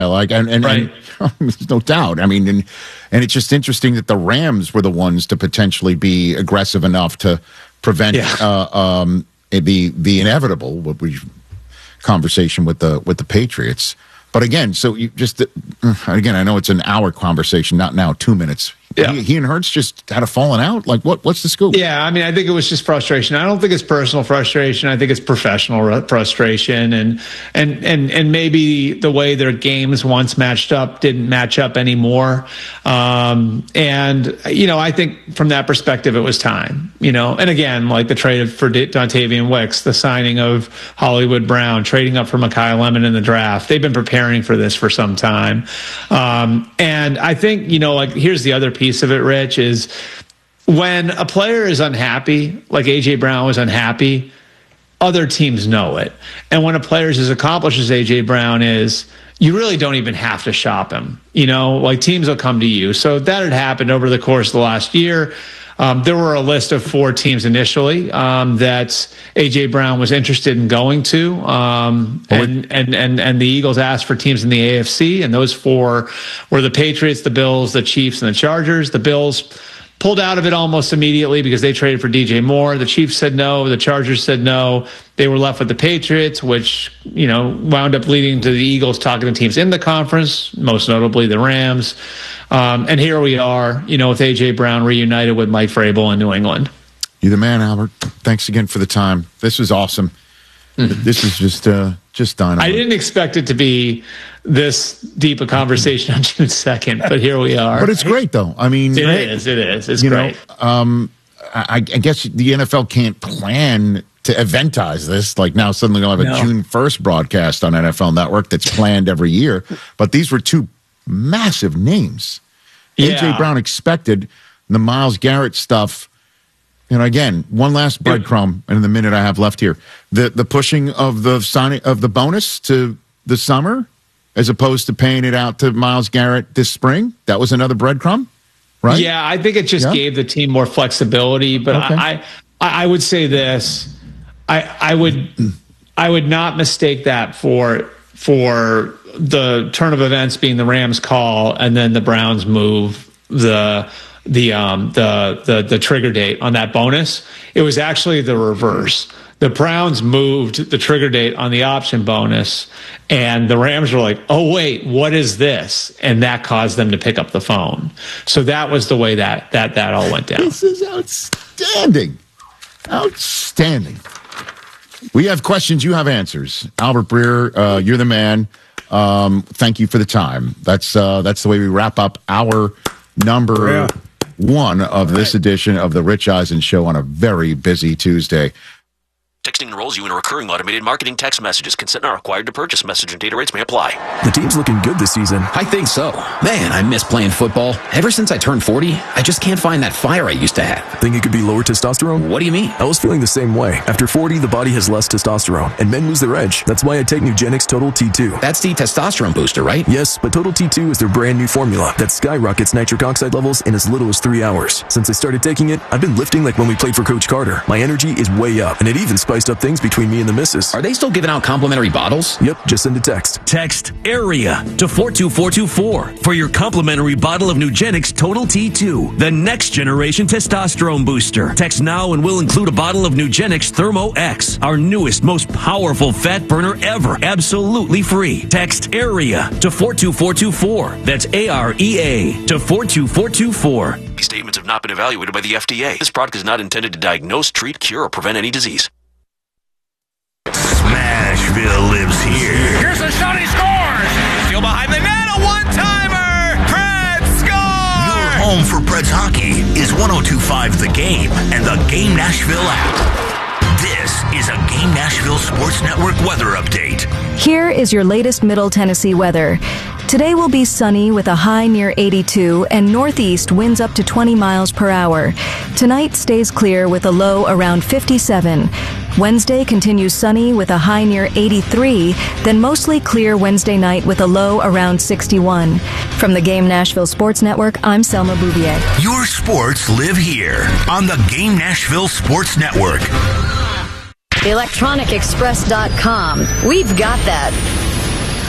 Like, and there's no doubt. I mean, and it's just interesting that the Rams were the ones to potentially be aggressive enough to prevent the inevitable conversation with the Patriots. But again, so you just again, I know it's an hour conversation, not now 2 minutes. Yeah. He and Hurts just had a falling out. Like, what's the scoop? Yeah, I mean, I think it was just frustration. I don't think it's personal frustration. I think it's professional frustration, and maybe the way their games once matched up didn't match up anymore. And I think from that perspective, it was time. And again, like the trade for Dontavian Wicks, the signing of Hollywood Brown, trading up for Mekhi Lemon in the draft. They've been preparing for this for some time, and I think here's the other piece of it, Rich, is when a player is unhappy, like A.J. Brown was unhappy, other teams know it. And when a player is as accomplished as A.J. Brown is, you really don't even have to shop him. Like teams will come to you. So that had happened over the course of the last year. There were a list of 4 teams initially that A.J. Brown was interested in going to, and the Eagles asked for teams in the AFC, and those 4 were the Patriots, the Bills, the Chiefs, and the Chargers. The Bills pulled out of it almost immediately because they traded for DJ Moore. The Chiefs said no. The Chargers said no. They were left with the Patriots, which wound up leading to the Eagles talking to teams in the conference, most notably the Rams. And here we are, with A.J. Brown reunited with Mike Vrabel in New England. You're the man, Albert. Thanks again for the time. This was awesome. This is just dynamite. I didn't expect it to be this deep a conversation on June 2nd, but here we are. But it's great, though. I mean, it is. It's great. I guess the NFL can't plan to eventize this. Like now, suddenly we'll have a June 1st broadcast on NFL Network that's planned every year. But these were 2 massive names. A.J. Brown expected the Myles Garrett stuff. Again, one last breadcrumb, and in the minute I have left here, the pushing of the signing of the bonus to the summer, as opposed to paying it out to Myles Garrett this spring. That was another breadcrumb, right? Yeah, I think it just gave the team more flexibility. But okay. I would say this: I would not mistake that for the turn of events being the Rams call and then the Browns move the trigger date on that bonus. It was actually the reverse. The Browns moved the trigger date on the option bonus, and the Rams were like, oh, wait, what is this? And that caused them to pick up the phone. So that was the way that all went down. This is outstanding. Outstanding. We have questions. You have answers. Albert Breer, you're the man. Thank you for the time. That's the way we wrap up our number 1 of this edition of the Rich Eisen Show on a very busy Tuesday. Texting enrolls you in a recurring automated marketing text messages. Consent not required to purchase. Message and data rates may apply. The team's looking good this season. I think so. Man, I miss playing football. Ever since I turned 40, I just can't find that fire I used to have. Think it could be lower testosterone? What do you mean? I was feeling the same way. After 40, the body has less testosterone, and men lose their edge. That's why I take Nugenix Total T2. That's the testosterone booster, right? Yes, but Total T2 is their brand new formula that skyrockets nitric oxide levels in as little as 3 hours. Since I started taking it, I've been lifting like when we played for Coach Carter. My energy is way up, and it even spiced up things between me and the missus. Are they still giving out complimentary bottles? Yep, just send a text. Text AREA to 42424 for your complimentary bottle of Nugenix Total T2, the next generation testosterone booster. Text now and we'll include a bottle of Nugenix Thermo X, our newest, most powerful fat burner ever, absolutely free. Text AREA to 42424. That's AREA to 42424. These statements have not been evaluated by the FDA. This product is not intended to diagnose, treat, cure, or prevent any disease. Smashville lives here. Here's a shot, he scores! Still behind the net, a one-timer! Preds score! Your home for Preds hockey is 102.5 The Game and the Game Nashville app. This is a Game Nashville Sports Network weather update. Here is your latest Middle Tennessee weather. Today will be sunny with a high near 82 and northeast winds up to 20 miles per hour. Tonight stays clear with a low around 57. Wednesday continues sunny with a high near 83, then mostly clear Wednesday night with a low around 61. From the Game Nashville Sports Network, I'm Selma Bouvier. Your sports live here on the Game Nashville Sports Network. ElectronicExpress.com. We've got that.